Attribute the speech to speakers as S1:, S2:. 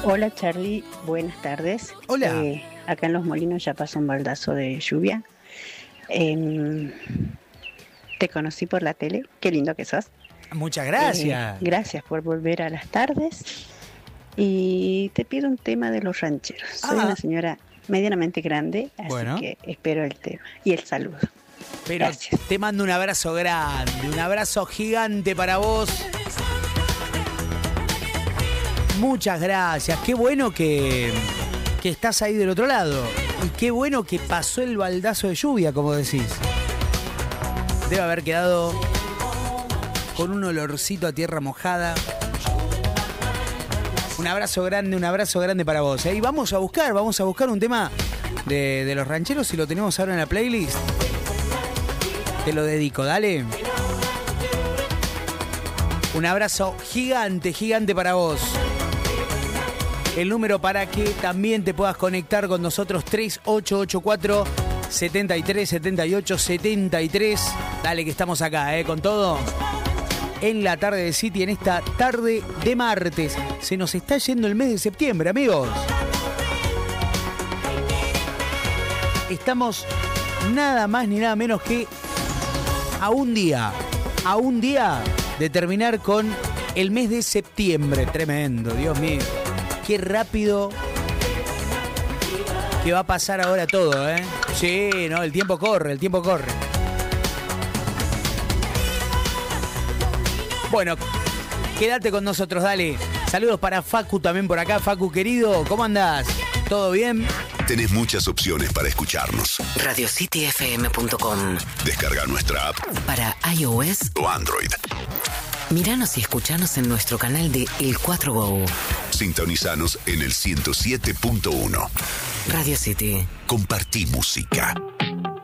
S1: Hola Charlie, buenas tardes.
S2: Hola.
S1: Acá en Los Molinos ya pasó un baldazo de lluvia. Te conocí por la tele, qué lindo que sos.
S2: Muchas gracias.
S1: Gracias por volver a las tardes. Y te pido un tema de Los Rancheros. Soy una señora medianamente grande, así que espero el tema y el saludo.
S2: Pero gracias. Te mando un abrazo grande, un abrazo gigante para vos. Muchas gracias. Qué bueno que estás ahí del otro lado. Y qué bueno que pasó el baldazo de lluvia, como decís. Debe haber quedado con un olorcito a tierra mojada. Un abrazo grande para vos. Y vamos a buscar un tema de Los Rancheros y lo tenemos ahora en la playlist. Te lo dedico, dale. Un abrazo gigante para vos. El número para que también te puedas conectar con nosotros, 3884-737873. Dale que estamos acá, con todo. En la tarde de City, en esta tarde de martes. Se nos está yendo el mes de septiembre, amigos. Estamos nada más ni nada menos que a un día de terminar con el mes de septiembre. Tremendo, Dios mío. Qué rápido que va a pasar ahora todo, ¿eh? Sí, no, el tiempo corre. Bueno, quédate con nosotros, dale. Saludos para Facu también por acá. Facu, querido, ¿cómo andás? ¿Todo bien?
S3: Tenés muchas opciones para escucharnos.
S4: RadioCityFM.com.
S3: Descarga nuestra app
S4: para iOS
S3: o Android.
S4: Míranos y escuchanos en nuestro canal de El 4Go.
S3: Sintonizanos en el 107.1.
S4: Radio City.
S3: Compartí música.